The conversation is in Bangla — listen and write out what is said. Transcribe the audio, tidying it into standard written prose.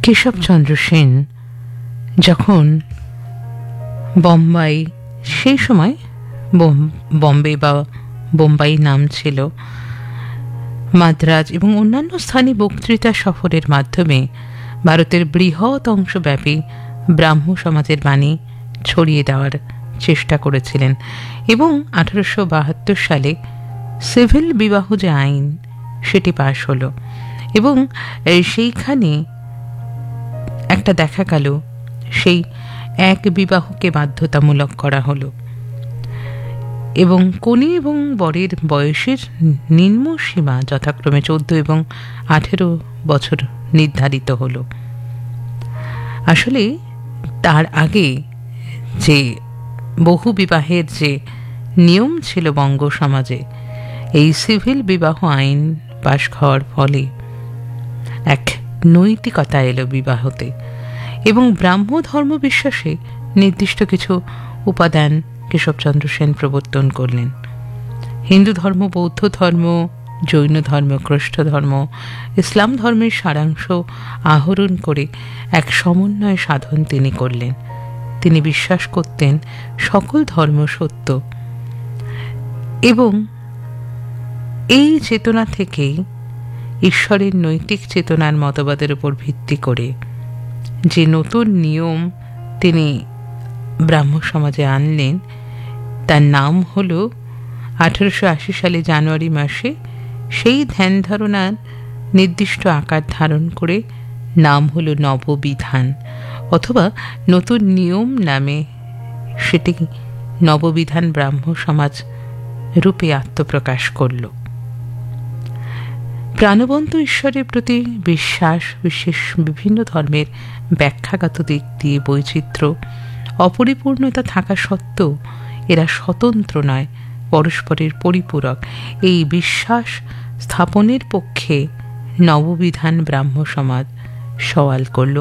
কেশবচন্দ্র সেন যখন বোম্বাই, সেই সময় বম্বে বা বোম্বাই নাম ছিল, মাদ্রাজ এবং অন্যান্য স্থানে বক্তৃতা সফরের মাধ্যমে ভারতের বৃহৎ অংশব্যাপী ব্রাহ্ম সমাজের বাণী ছড়িয়ে দেওয়ার চেষ্টা করেছিলেন এবং 1872 সালে সিভিল বিবাহ যে আইন সেটি পাশ হলো এবং সেইখানে একটা দেখা গেল সেই এক বিবাহকে বাধ্যতামূলক করা হলো এবং কনে এবং বরের বয়সের নিম্ন সীমা যথাক্রমে 14 এবং 18 বছর নির্ধারিত হলো। আসলে তার আগে যে বহু বিবাহের যে নিয়ম ছিল বঙ্গ সমাজে, এই সিভিল বিবাহ আইন পাশ হওয়ার ফলে এক নৈতিকতা এলো বিবাহতে এবং ব্রাহ্ম ধর্ম বিশ্বাসে নির্দিষ্ট কিছু উপাদান কেশবচন্দ্র সেন প্রবর্তন করলেন। হিন্দু ধর্ম, বৌদ্ধ ধর্ম, জৈন ধর্ম, খ্রিস্ট ধর্ম, ইসলাম ধর্মের সারাংশ আহরণ করে এক সমন্বয় সাধন তিনি করলেন। তিনি বিশ্বাস করতেন সকল ধর্ম সত্য এবং এই চেতনা থেকেই ঈশ্বরের নৈতিক চেতনার মতবাদের উপর ভিত্তি করে যে নতুন নিয়ম তিনি ব্রাহ্ম সমাজে আনলেন, তার নাম হল 1880 সালে জানুয়ারি মাসে সেই ধ্যান ধারণার নির্দিষ্ট আকার ধারণ করে নাম হল নববিধান অথবা নতুন নিয়ম নামে সেটি নববিধান ব্রাহ্ম সমাজ রূপে আত্মপ্রকাশ করল। প্রাণবন্ত ঈশ্বরের প্রতি বিশ্বাস, বিশেষ বিভিন্ন ধর্মের ব্যাখ্যাগত দিক দিয়ে বৈচিত্র্য, অপরিপূর্ণতা থাকা সত্ত্বেও এরা স্বতন্ত্র নয়, পরস্পরের পরিপূরক, এই বিশ্বাস স্থাপনের পক্ষে নববিধান ব্রাহ্ম সমাজ সওয়াল করল